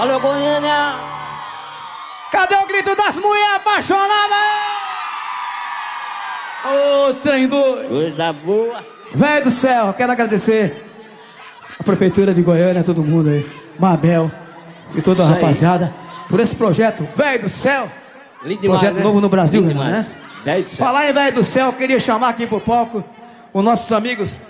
Alô, Goiânia! Cadê o grito das mulheres apaixonadas? Ô, trem doido! Coisa boa! Velho do céu, quero agradecer a Prefeitura de Goiânia, todo mundo aí, Mabel e toda a rapaziada, por esse projeto, velho do céu! Lindo demais, projeto né? novo no Brasil, Lindo né? demais. Velho do céu. Falar em velho do céu, eu queria chamar aqui pro palco os nossos amigos